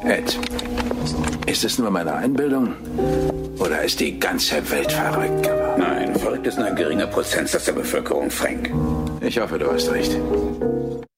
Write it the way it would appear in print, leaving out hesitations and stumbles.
Ed, ist es nur meine Einbildung? Oder ist die ganze Welt verrückt geworden? Nein, verrückt ist nur ein geringer Prozentsatz der Bevölkerung, Frank. Ich hoffe, du hast recht.